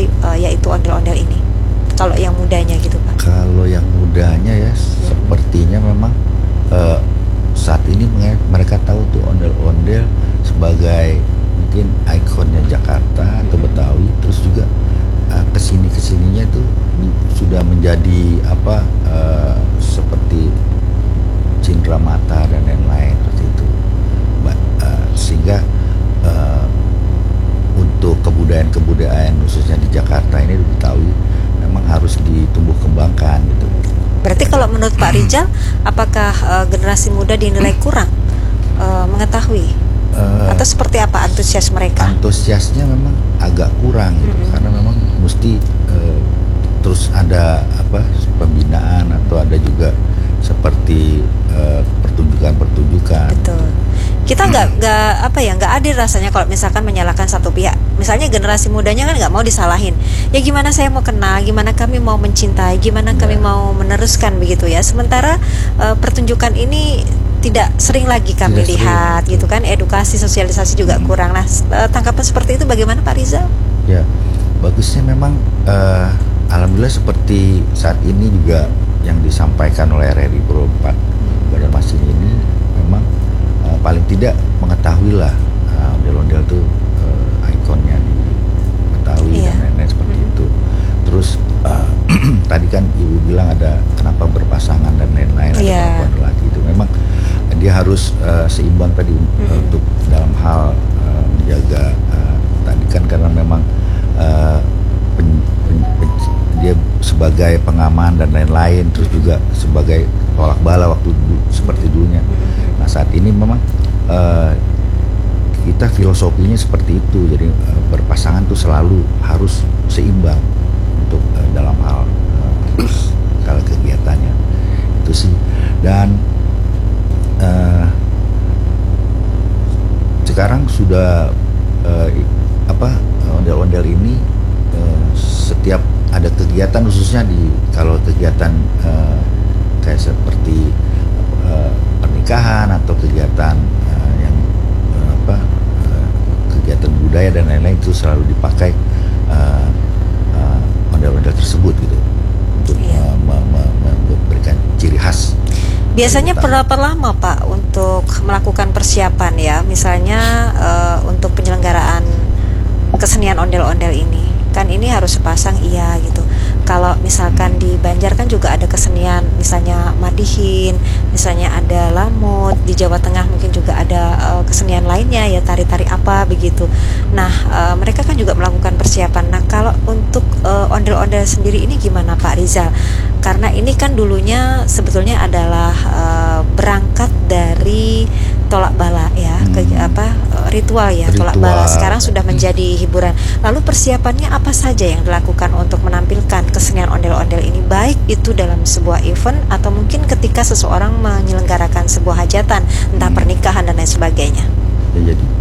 sih yaitu ondel-ondel ini? Kalau yang mudanya gitu Pak. Kalau yang mudanya ya sepertinya memang saat ini mereka tahu tuh ondel-ondel sebagai mungkin ikonnya Jakarta atau Betawi, terus juga kesininya itu sudah menjadi seperti cindramata dan lain-lain seperti itu, sehingga untuk kebudayaan khususnya di Jakarta ini di Betawi memang harus ditumbuh kembangkan gitu. Berarti kalau menurut Pak Rizal, apakah generasi muda dinilai kurang mengetahui atau seperti apa antusias mereka? Antusiasnya memang agak kurang gitu, karena memang mesti terus ada pembinaan atau ada juga seperti pertunjukan. Betul. Kita nggak adil rasanya kalau misalkan menyalahkan satu pihak. Misalnya generasi mudanya kan nggak mau disalahin. Ya gimana saya mau kenal, gimana kami mau mencintai, gimana kami mau meneruskan begitu ya. Sementara pertunjukan ini tidak sering lagi kami lihat gitu kan. Edukasi, sosialisasi juga kurang. Nah, tanggapan seperti itu bagaimana Pak Rizal? Ya, bagusnya memang alhamdulillah seperti saat ini juga yang disampaikan oleh RRI Pro 4 Banjarmasin ini memang paling tidak mengetahui lah ondel-ondel tuh ikonnya di Betawi dan lain-lain seperti itu. Terus tadi kan Ibu bilang ada kenapa berpasangan dan lain-lain, ada perempuan lagi itu memang dia harus seimbang tadi untuk dalam hal menjaga tadi kan, karena memang dia sebagai pengaman dan lain-lain, terus juga sebagai tolak bala waktu seperti dulunya. Nah saat ini memang kita filosofinya seperti itu, jadi berpasangan tuh selalu harus seimbang untuk dalam hal segala kegiatannya itu sih. Dan sekarang sudah ondel-ondel ini setiap ada kegiatan, khususnya kalau kegiatan kayak seperti pernikahan atau kegiatan yang kegiatan budaya dan lain-lain, itu selalu dipakai ondel-ondel tersebut gitu untuk memberikan ciri khas. Biasanya berapa lama Pak untuk melakukan persiapan ya, misalnya untuk penyelenggaraan kesenian ondel-ondel ini? Kan ini harus sepasang gitu. Kalau misalkan di Banjar kan juga ada kesenian, misalnya Madihin, misalnya ada Lamut, di Jawa Tengah mungkin juga ada kesenian lainnya ya, tari-tari apa begitu. Nah mereka kan juga melakukan persiapan. Nah kalau untuk ondel-ondel sendiri ini gimana Pak Rizal? Karena ini kan dulunya sebetulnya adalah berangkat dari tolak bala ya, ritual ya, tolak bala. Sekarang sudah menjadi hiburan. Lalu persiapannya apa saja yang dilakukan untuk menampilkan kesenian ondel-ondel ini, baik itu dalam sebuah event atau mungkin ketika seseorang menyelenggarakan sebuah hajatan, entah pernikahan dan lain sebagainya. Ya, jadi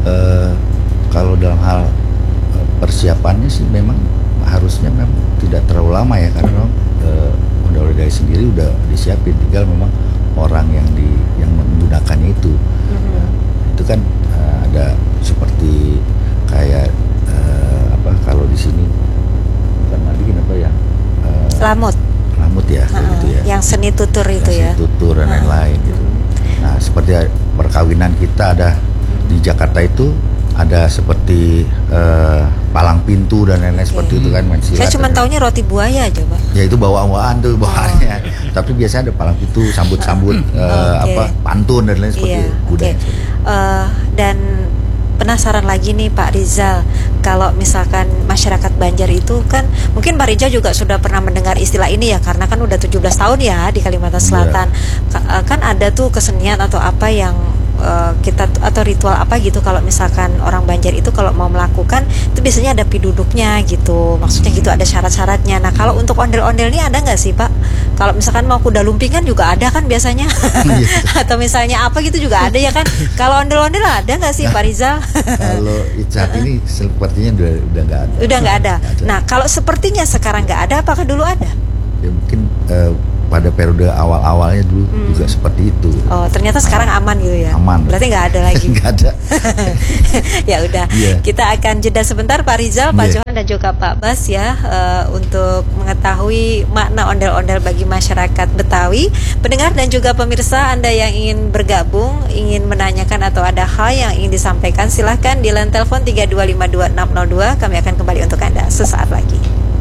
kalau dalam hal persiapannya sih memang harusnya memang tidak terlalu lama ya, karena memang ondel-ondel sendiri udah disiapin, tinggal memang orang yang menggunakannya itu. Itu kan ada seperti kayak kalau di sini bukan Madihin ya, Lamut ya, gitu ya. Yang seni tutur itu ya. Seni tutur dan lain-lain gitu. Nah seperti perkawinan kita ada di Jakarta itu ada seperti palang pintu dan lain-lain seperti itu kan, main silat. Saya cuma taunya roti buaya aja Pak. Ya itu bawaan tuh bawaannya. Tapi biasanya ada palang pintu, sambut-sambut pantun dan lain seperti budaya. Dan penasaran lagi nih Pak Rizal, kalau misalkan masyarakat Banjar itu kan, mungkin Pak Rizal juga sudah pernah mendengar istilah ini ya, karena kan udah 17 tahun ya di Kalimantan Selatan. Kan ada tuh kesenian atau apa yang kita atau ritual apa gitu, kalau misalkan orang Banjar itu kalau mau melakukan itu biasanya ada piduduknya gitu, maksudnya gitu, ada syarat-syaratnya. Nah kalau untuk ondel-ondel ini ada nggak sih Pak? Kalau misalkan mau kuda lumping kan juga ada kan biasanya atau misalnya apa gitu juga ada ya kan. Kalau ondel-ondel ada nggak sih Pak Rizal? Kalau saat ini sepertinya udah nggak ada. Udah nggak ada. Nah kalau sepertinya sekarang nggak ada, apakah dulu ada? Ya mungkin pada periode awal-awalnya dulu juga seperti itu. Oh, ternyata sekarang aman gitu ya. Aman. Berarti nggak ada lagi. Nggak ada. Ya udah, kita akan jeda sebentar Pak Rizal, Pak Johan dan juga Pak Bas ya, untuk mengetahui makna ondel-ondel bagi masyarakat Betawi. Pendengar dan juga pemirsa Anda yang ingin bergabung, ingin menanyakan atau ada hal yang ingin disampaikan, silahkan di line telepon 3252602. Kami akan kembali untuk Anda sesaat lagi.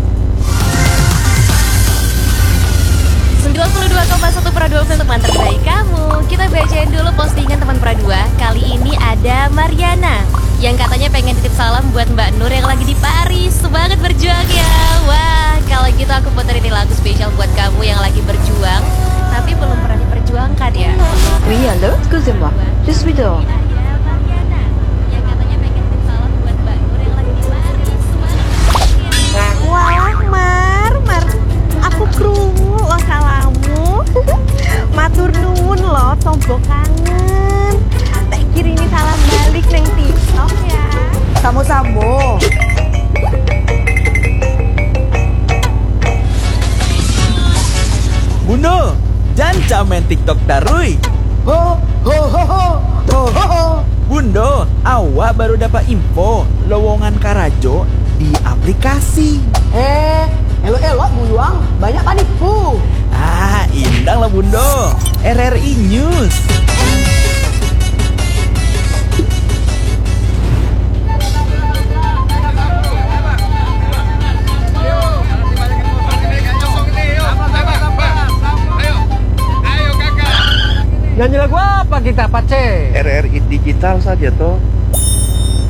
92,1 Pro 2 untuk mantan baik kamu. Kita bacain dulu postingan teman Pro 2. Kali ini ada Mariana yang katanya pengen titip salam buat Mbak Nur yang lagi di Paris. Semangat berjuang ya. Wah, kalau gitu aku puterin ini lagu spesial buat kamu yang lagi berjuang tapi belum pernah diperjuangkan ya. Oui, allô, excusez-moi. Je suis dehors. Ada Mariana yang katanya pengen titip salam buat Mbak Nur yang lagi di Paris. Semangat ya. Wah, Mar, aku krungu lo salamu. Matur nuwun lo, tombo kangen. Tak kirimi salam balik neng TikTok ya. Samo-samo. Bundo, jangan main TikTok darui. Ho ho ho ho ho ho ho. Bundo, awak baru dapat info lowongan Karajo di aplikasi. Elok-elok buluang, banyak panipu. Ah, indang lah Bundo. RRI News. Nyanyi lagu apa kita, Pace? RRI digital saja toh.